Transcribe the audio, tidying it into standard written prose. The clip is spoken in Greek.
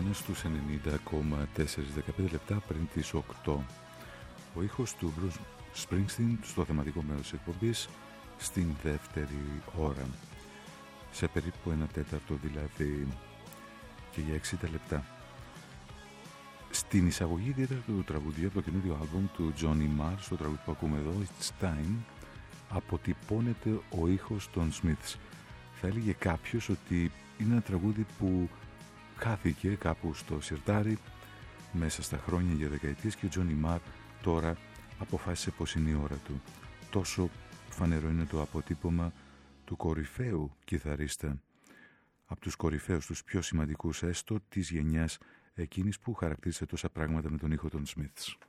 είναι στους 90,4 15 λεπτά πριν τις 8. Ο ήχος του Bruce Springsteen στο θεματικό μέρος της εκπομπής στην δεύτερη ώρα. Σε περίπου 1/4 δηλαδή και για 60 λεπτά. Στην εισαγωγή ιδιαίτερα του τραγουδιού από το καινούριο άλμπομ του Johnny Marr, στο τραγούδι που ακούμε εδώ, It's Time, αποτυπώνεται ο ήχος των Smiths. Θα έλεγε κάποιος ότι είναι ένα τραγούδι που χάθηκε κάπου στο σιρτάρι μέσα στα χρόνια για δεκαετίες και ο Johnny Marr τώρα αποφάσισε πως είναι η ώρα του. Τόσο φανερό είναι το αποτύπωμα του κορυφαίου κιθαρίστα, από τους κορυφαίους, τους πιο σημαντικούς έστω της γενιάς εκείνης που χαρακτήρισε τόσα πράγματα με τον ήχο των Smiths.